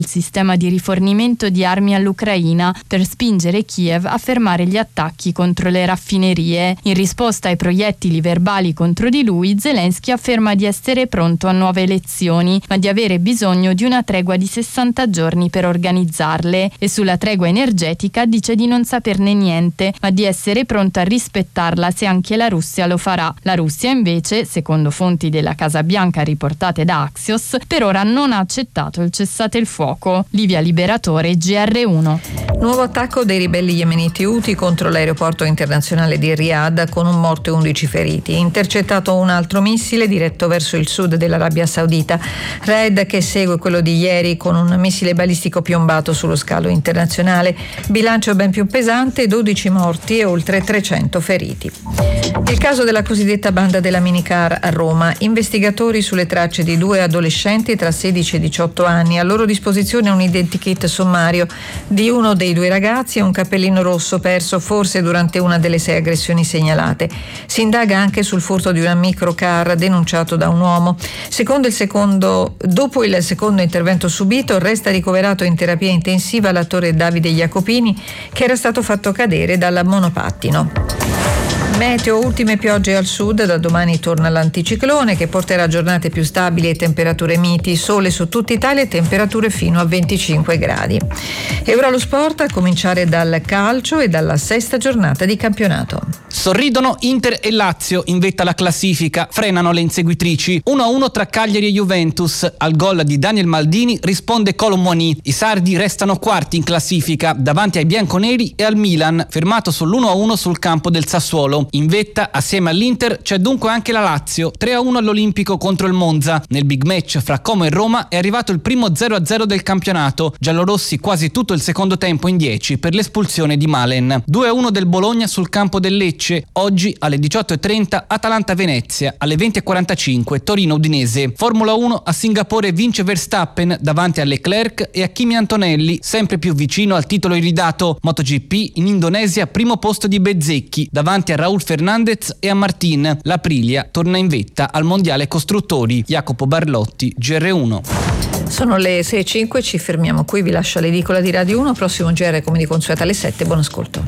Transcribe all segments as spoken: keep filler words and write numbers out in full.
il sistema di rifornimento di armi all'Ucraina per spingere Kiev a fermare gli attacchi contro le raffinerie. In risposta ai proiettili verbali contro di lui, Zelensky afferma di essere pronto a nuove elezioni, ma di avere bisogno di una tregua di sessanta giorni per organizzarle, e sulla tregua energetica dice di non saperne niente, ma di essere pronto a rispettarla se anche la Russia lo farà. La Russia invece, secondo fonti della Casa Bianca riportate da Axios, per ora non ha accettato il cessate il fuoco. Livia Liberatore, G R uno. Nuovo attacco dei ribelli yemeniti Houthi contro l'aeroporto internazionale di Riyadh con un morto e undici feriti. Intercettato un altro missile diretto verso il sud dell'Arabia Saudita. Raid che segue quello di ieri con un missile balistico piombato sullo scalo internazionale. Bilancio ben più pesante, dodici morti e oltre trecento feriti. Il caso della cosiddetta banda della minicar a Roma. Investigatori sulle tracce di due adolescenti tra sedici e diciotto anni. A loro disposizione un identikit sommario di uno dei due ragazzi e un cappellino rosso perso forse durante una delle sei aggressioni segnalate. Si indaga anche sul furto di una microcar denunciato da un uomo. Secondo il secondo, dopo il secondo intervento subito, resta ricoverato in terapia intensiva l'attore Davide Jacopini, che era stato fatto cadere dal monopattino. Meteo, ultime piogge al sud, da domani torna l'anticiclone che porterà giornate più stabili e temperature miti, sole su tutta Italia e temperature fino a venticinque gradi. E ora lo sport, a cominciare dal calcio e dalla sesta giornata di campionato. Sorridono Inter e Lazio in vetta alla classifica, frenano le inseguitrici. uno a uno tra Cagliari e Juventus. Al gol di Daniel Maldini risponde Kolo Muani. I sardi restano quarti in classifica davanti ai bianconeri e al Milan, fermato sull'uno a uno sul campo del Sassuolo. In vetta, assieme all'Inter, c'è dunque anche la Lazio, tre a uno all'Olimpico contro il Monza. Nel big match fra Como e Roma è arrivato il primo zero a zero del campionato. Giallorossi quasi tutto il secondo tempo in dieci per l'espulsione di Malen. due a uno del Bologna sul campo del Lecce. Oggi alle diciotto e trenta Atalanta-Venezia, alle venti e quarantacinque Torino-Udinese. Formula uno, a Singapore vince Verstappen davanti a Leclerc e a Kimi Antonelli, sempre più vicino al titolo iridato. MotoGP in Indonesia, primo posto di Bezzecchi davanti a Raul Fernandez e a Martin. L'Aprilia torna in vetta al Mondiale Costruttori. Jacopo Barlotti, G R uno. Sono le sei e cinque, ci fermiamo qui, vi lascio l'edicola di Radio uno, prossimo G R come di consueto alle sette, buon ascolto.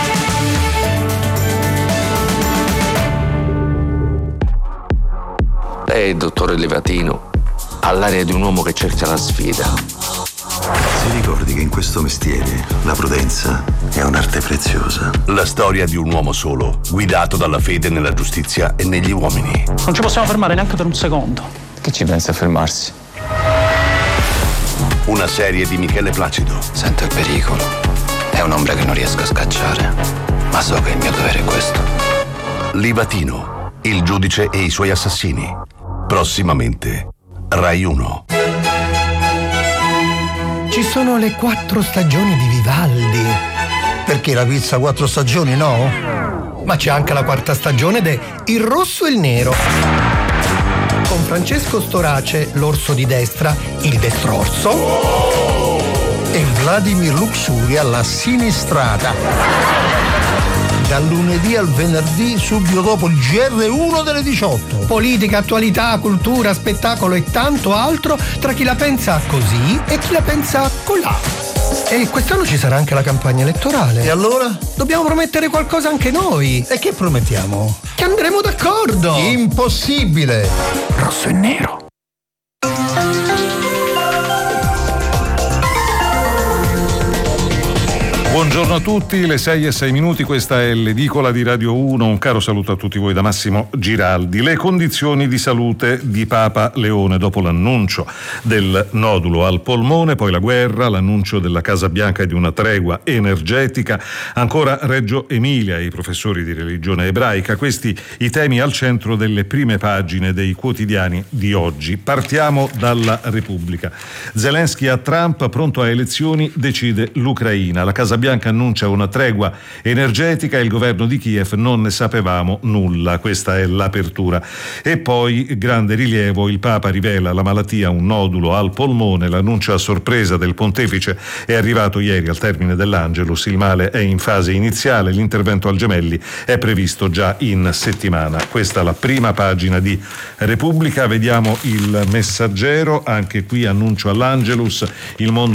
Lei, dottore Livatino, ha l'aria di un uomo che cerca la sfida. Si ricordi che in questo mestiere la prudenza è un'arte preziosa. La storia di un uomo solo, guidato dalla fede nella giustizia e negli uomini. Non ci possiamo fermare neanche per un secondo. Che ci pensa a fermarsi? Una serie di Michele Placido. Sento il pericolo. È un'ombra che non riesco a scacciare, ma so che il mio dovere è questo. Livatino, il giudice e i suoi assassini. Prossimamente, Rai uno. Ci sono le quattro stagioni di Vivaldi. Perché la pizza quattro stagioni, no? Ma c'è anche la quarta stagione de Il Rosso e il Nero. Con Francesco Storace, l'orso di destra, il destrorso. Oh! E Vladimir Luxuria, la sinistrata. Dal lunedì al venerdì, subito dopo il G R uno delle diciotto. Politica, attualità, cultura, spettacolo e tanto altro tra chi la pensa così e chi la pensa colà. E quest'anno ci sarà anche la campagna elettorale. E allora? Dobbiamo promettere qualcosa anche noi. E che promettiamo? Che andremo d'accordo. Impossibile. Rosso e nero. Buongiorno a tutti, le sei e sei minuti, questa è l'edicola di Radio uno, un caro saluto a tutti voi da Massimo Giraldi. Le condizioni di salute di Papa Leone dopo l'annuncio del nodulo al polmone, poi la guerra, l'annuncio della Casa Bianca di una tregua energetica, ancora Reggio Emilia e i professori di religione ebraica, questi i temi al centro delle prime pagine dei quotidiani di oggi. Partiamo dalla Repubblica. Zelensky a Trump, pronto a elezioni, decide l'Ucraina. La Casa Bianca Bianca annuncia una tregua energetica e il governo di Kiev non ne sapevamo nulla. Questa è l'apertura. E poi grande rilievo, il Papa rivela la malattia, un nodulo al polmone, l'annuncio a sorpresa del pontefice è arrivato ieri al termine dell'Angelus, il male è in fase iniziale, l'intervento al Gemelli è previsto già in settimana. Questa è la prima pagina di Repubblica. Vediamo il Messaggero, anche qui annuncio all'Angelus, il mondo